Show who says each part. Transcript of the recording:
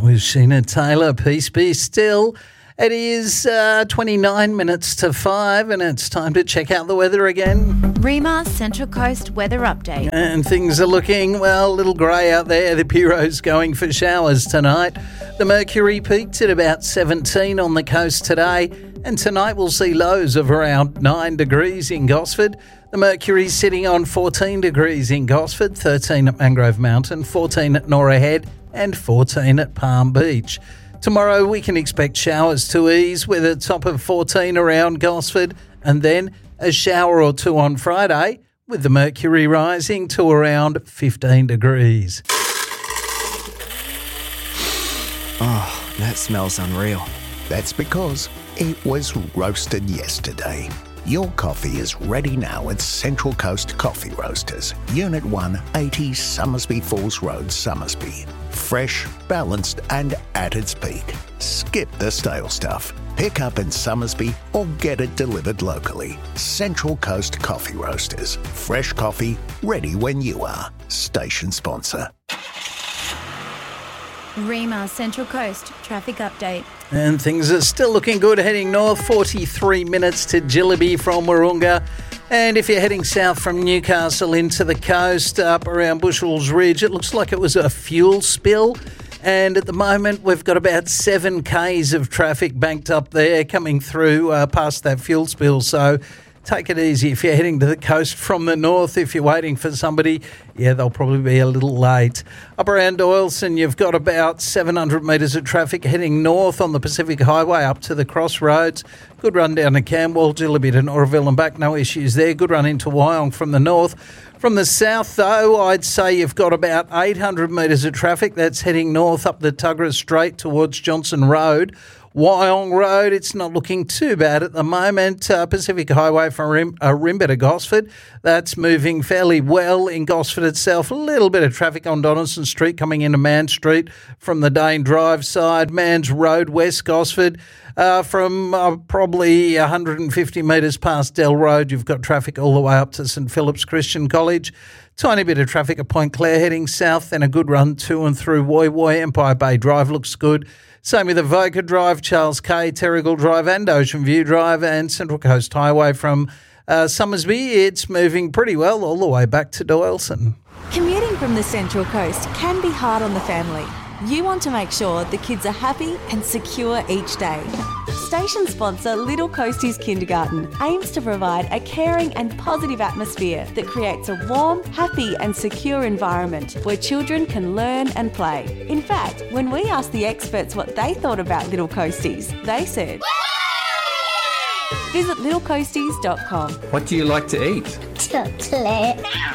Speaker 1: That was Sheena Taylor. Peace be still. It is 29 minutes to 5 and it's time to check out the weather again.
Speaker 2: REMA Central Coast weather update.
Speaker 1: And things are looking, well, a little grey out there. The Bureau's going for showers tonight. The mercury peaked at about 17 on the coast today. And tonight we'll see lows of around 9 degrees in Gosford. The mercury's sitting on 14 degrees in Gosford, 13 at Mangrove Mountain, 14 at Norah Head and 14 at Palm Beach. Tomorrow we can expect showers to ease with a top of 14 around Gosford and then a shower or two on Friday with the mercury rising to around 15 degrees.
Speaker 3: Oh, that smells unreal.
Speaker 4: That's because it was roasted yesterday. Your coffee is ready now at Central Coast Coffee Roasters, Unit 1, 80 Summersby Falls Road, Summersby. Fresh, balanced and at its peak. Skip the stale stuff. Pick up in Summersby or get it delivered locally. Central Coast Coffee Roasters. Fresh coffee, ready when you are. Station sponsor.
Speaker 2: REMA Central Coast traffic update.
Speaker 1: And things are still looking good heading north, 43 minutes to Jillaby from Wahroonga. And if you're heading south from Newcastle into the coast, up around Bushells Ridge, it looks like it was a fuel spill. And at the moment, we've got about 7 Ks of traffic banked up there coming through past that fuel spill. So take it easy if you're heading to the coast from the north. If you're waiting for somebody, they'll probably be a little late. Up around Doyleson, you've got about 700 metres of traffic heading north on the Pacific Highway up to the crossroads. Good run down to Camwell, Jillaby to Norville and back, no issues there. Good run into Wyong from the north. From the south, though, I'd say you've got about 800 metres of traffic. That's heading north up the Tuggerah Straight towards Johnson Road. Wyong Road, it's not looking too bad at the moment. Pacific Highway from Rimba to Gosford, that's moving fairly well in Gosford itself. A little bit of traffic on Donaldson Street coming into Mann Street from the Dane Drive side. Mann's Road, West Gosford. From probably 150 metres past Dell Road, you've got traffic all the way up to St Philip's Christian College. Tiny bit of traffic at Point Clare heading south, then a good run to and through Woy Woy. Empire Bay Drive looks good. Same with Avoca Drive, Charles K, Terrigal Drive and Ocean View Drive and Central Coast Highway from Summersby. It's moving pretty well all the way back to Doyleson.
Speaker 5: Commuting from the Central Coast can be hard on the family. You want to make sure the kids are happy and secure each day. Station sponsor Little Coasties Kindergarten aims to provide a caring and positive atmosphere that creates a warm, happy and secure environment where children can learn and play. In fact, when we asked the experts what they thought about Little Coasties, they said, visit littlecoasties.com.
Speaker 6: What do you like to eat?
Speaker 7: Chocolate.